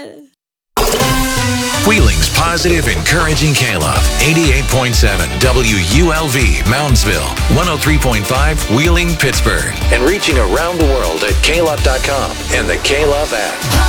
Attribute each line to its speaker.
Speaker 1: God.
Speaker 2: Wheeling's positive, encouraging K-Love. 88.7 WULV, Moundsville. 103.5 Wheeling, Pittsburgh. And reaching around the world at klove.com and the K-Love app.